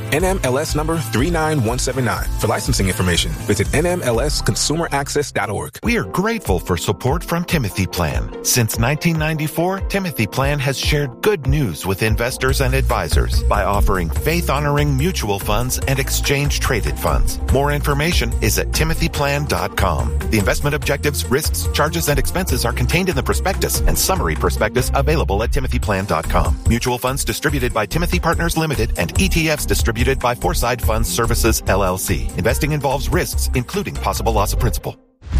NMLS number 39179. For licensing information, visit nmlsconsumeraccess.org. We are grateful for support from Timothy Plan. Since 1994, Timothy Plan has shared good news with investors and advisors by offering faith-honoring mutual funds and exchange-traded funds. More information is at timothyplan.com. The investment objectives, risks, charges, and expenses are contained in the prospectus and summary prospectus available at timothyplan.com. Mutual funds distributed by Timothy Partners Limited and ETFs distributed by Foreside Funds Services, LLC. Investing involves risks, including possible loss of principal.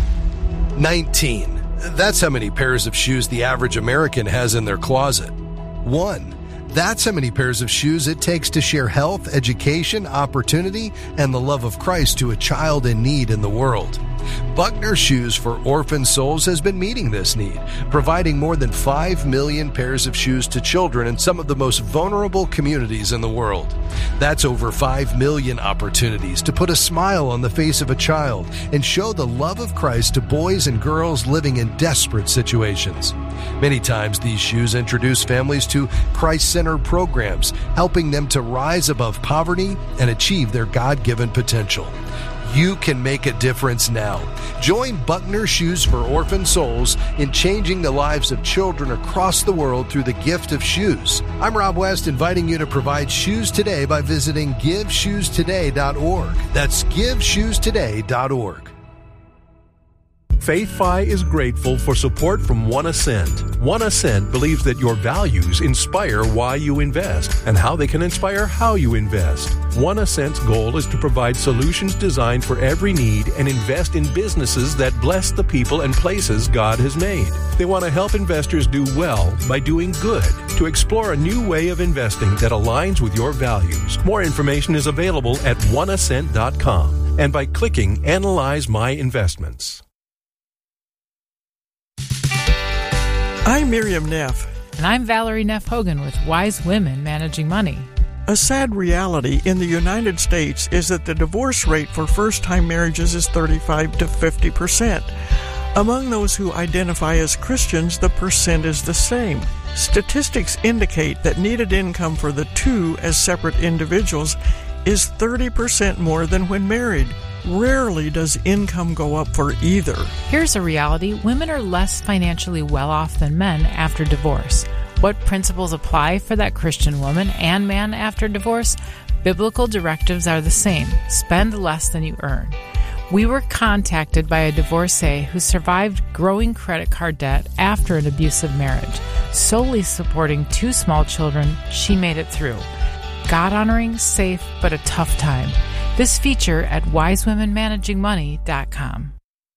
19. That's how many pairs of shoes the average American has in their closet. 1. That's how many pairs of shoes it takes to share health, education, opportunity, and the love of Christ to a child in need in the world. Buckner Shoes for Orphan Souls has been meeting this need, providing more than 5 million pairs of shoes to children in some of the most vulnerable communities in the world. That's over 5 million opportunities to put a smile on the face of a child and show the love of Christ to boys and girls living in desperate situations. Many times these shoes introduce families to Christ-centered programs, helping them to rise above poverty and achieve their God-given potential. You can make a difference now. Join Buckner Shoes for Orphan Souls in changing the lives of children across the world through the gift of shoes. I'm Rob West, inviting you to provide shoes today by visiting GiveShoesToday.org. That's GiveShoesToday.org. FaithFi is grateful for support from One Ascent. One Ascent believes that your values inspire why you invest and how they can inspire how you invest. One Ascent's goal is to provide solutions designed for every need and invest in businesses that bless the people and places God has made. They want to help investors do well by doing good, to explore a new way of investing that aligns with your values. More information is available at oneascent.com and by clicking Analyze My Investments. I'm Miriam Neff. And I'm Valerie Neff Hogan with Wise Women Managing Money. A sad reality in the United States is that the divorce rate for first-time marriages is 35 to 50%. Among those who identify as Christians, the percent is the same. Statistics indicate that needed income for the two as separate individuals is 30% more than when married. Rarely does income go up for either. Here's a reality. Women are less financially well off than men after divorce. What principles apply for that Christian woman and man after divorce? Biblical directives are the same. Spend less than you earn. We were contacted by a divorcee who survived growing credit card debt after an abusive marriage. Solely supporting 2 small children, she made it through. God-honoring, safe, but a tough time. This feature at wisewomenmanagingmoney.com.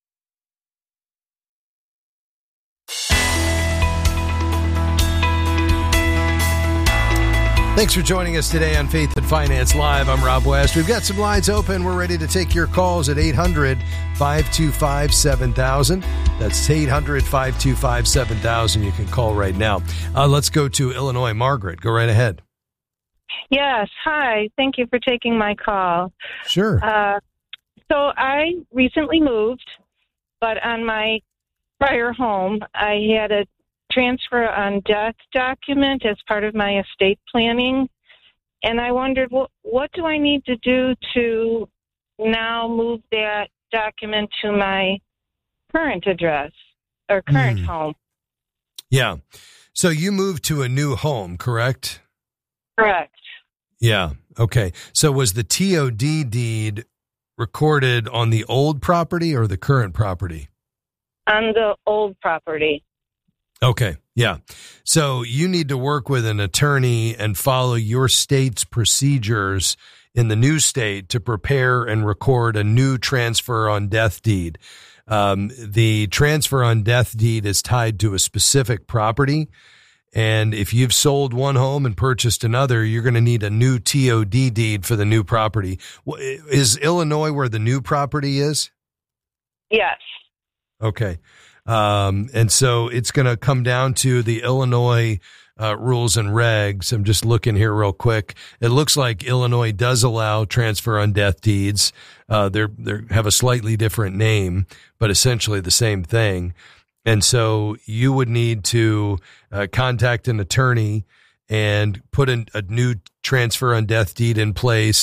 Thanks for joining us today on Faith and Finance Live. I'm Rob West. We've got some lines open. We're ready to take your calls at 800-525-7000. That's 800-525-7000. You can call right now. Let's go to Illinois. Margaret, go right ahead. Yes. Hi. Thank you for taking my call. Sure. So I recently moved, but on my prior home, I had a transfer on death document as part of my estate planning. And I wondered, what do I need to do to now move that document to my current address or current home? Yeah. So you moved to a new home, correct? Correct. Yeah. Okay. So was the TOD deed recorded on the old property or the current property? On the old property. Okay. Yeah. So you need to work with an attorney and follow your state's procedures in the new state to prepare and record a new transfer on death deed. The transfer on death deed is tied to a specific property. And if you've sold one home and purchased another, you're going to need a new TOD deed for the new property. Is Illinois where the new property is? Yes. Okay. And so it's going to come down to the Illinois rules and regs. I'm just looking here real quick. It looks like Illinois does allow transfer on death deeds. They have a slightly different name, but essentially the same thing. And so you would need to contact an attorney and put a new transfer on death deed in place